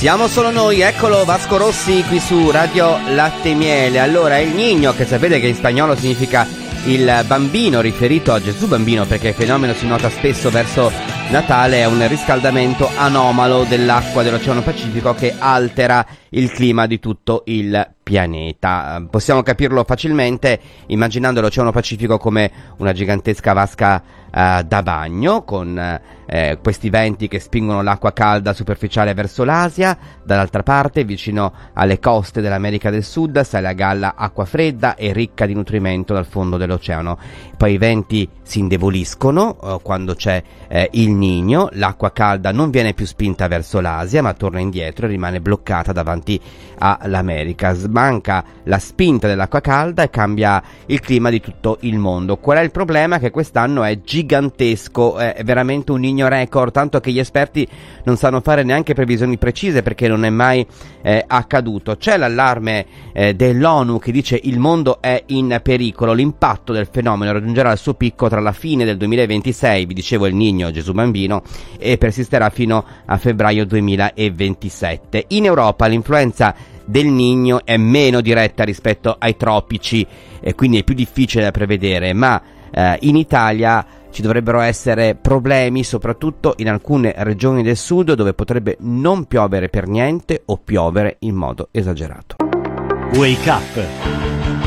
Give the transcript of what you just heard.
Siamo solo noi, eccolo Vasco Rossi qui su Radio Latte e Miele. Allora, il Niño, che sapete che in spagnolo significa il bambino, riferito a Gesù bambino, perché il fenomeno si nota spesso verso Natale, è un riscaldamento anomalo dell'acqua dell'Oceano Pacifico che altera il clima di tutto il pianeta. Possiamo capirlo facilmente immaginando l'Oceano Pacifico come una gigantesca vasca da bagno, con questi venti che spingono l'acqua calda superficiale verso l'Asia. Dall'altra parte, vicino alle coste dell'America del Sud, sale a galla acqua fredda e ricca di nutrimento dal fondo dell'oceano. Poi i venti si indeboliscono quando c'è il Niño, l'acqua calda non viene più spinta verso l'Asia ma torna indietro e rimane bloccata davanti all'America. Smanca la spinta dell'acqua calda e cambia il clima di tutto il mondo. Qual è il problema? Che quest'anno è gigantesco, è veramente un Niño record, tanto che gli esperti non sanno fare neanche previsioni precise perché non è mai accaduto. C'è l'allarme dell'ONU che dice il mondo è in pericolo, l'impatto del fenomeno raggiungerà il suo picco tra la fine del 2026, vi dicevo il Niño Gesù bambino, e persisterà fino a febbraio 2027. In Europa l'influenza del Niño è meno diretta rispetto ai tropici e quindi è più difficile da prevedere, ma in Italia ci dovrebbero essere problemi soprattutto in alcune regioni del sud dove potrebbe non piovere per niente o piovere in modo esagerato. Wake Up